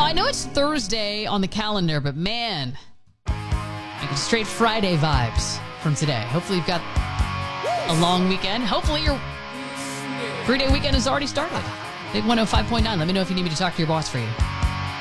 Now, I know it's Thursday on the calendar, but man, I get straight Friday vibes from today. Hopefully you've got a long weekend. Hopefully your 3-day weekend has already started. Big 105.9. Let me know if you need me to talk to your boss for you.